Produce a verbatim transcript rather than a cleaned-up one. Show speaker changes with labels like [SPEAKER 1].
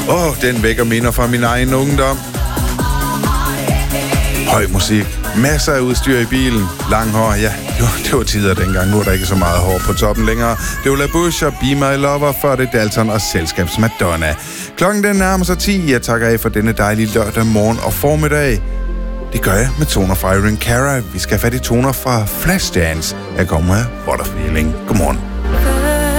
[SPEAKER 1] Åh, oh, den vækker minder fra min egen ungdom. Høj musik, masser af udstyr i bilen, lang hår, ja, det var, det var tider dengang, nu er der ikke så meget hår på toppen længere. Det var La Bush og Be My Lover, før det Dalton og Selskabs Madonna. Klokken den nærmer sig ti, jeg takker af for denne dejlige lørdag morgen og formiddag. Det gør jeg med toner fra Irene Cara. Vi skal have fat i toner fra Flashdance. Jeg kommer med What a Feeling. Godmorgen.